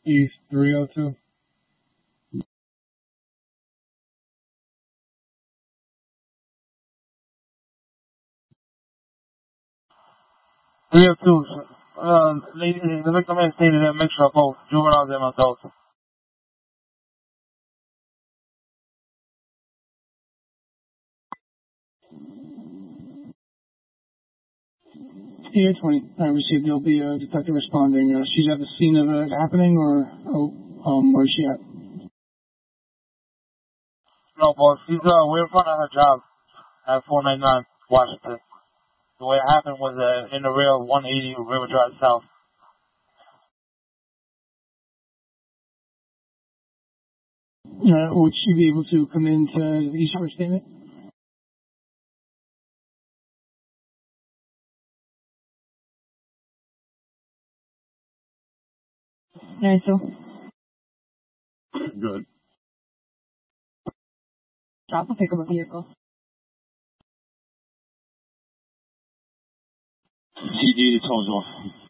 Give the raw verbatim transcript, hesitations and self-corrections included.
East three oh two. three oh two. Um, the victim has stated a mixture of both juveniles and adults. Here, twenty. I received there'll be a detective responding. Uh, she's at the scene of it happening, or oh, um, where's she at? No, boss. She's uh, we're in front of her job at four ninety-nine Washington. The way it happened was uh, in the rear one eighty River Drive South. Uh, would she be able to come into the East River statement? Yeah, so. Good. Drop or pick up a vehicle. C D, the tone's off.